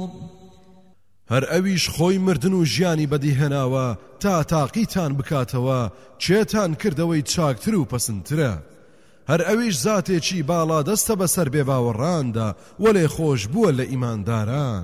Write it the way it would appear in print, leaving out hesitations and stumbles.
هەر ئەویش خۆی مردن و ژیانی بەدیهێناوە تا تاقیتان بکاتەوە چێتان کردەوەی چاکتر و پەسندترە. هەر ئەویش زاتێکی باڵا دەستە بەسەر بێباوەڕاندا وەلێ خۆش بووە لە ئیمانداران.